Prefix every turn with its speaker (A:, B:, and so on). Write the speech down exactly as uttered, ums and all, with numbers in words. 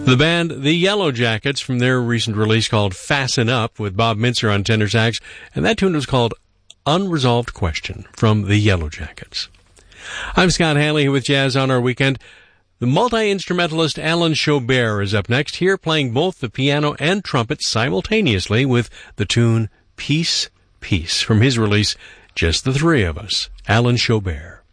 A: The band The Yellow Jackets from their recent release called Fasten Up with Bob Mintzer on tenor sax, and that tune was called Unresolved Question from The Yellow Jackets. I'm Scott Hanley here with Jazz on Our Weekend. The multi-instrumentalist Alan Chaubert is up next, here playing both the piano and trumpet simultaneously with the tune Peace, Peace from his release Just the Three of Us, Alan Chaubert.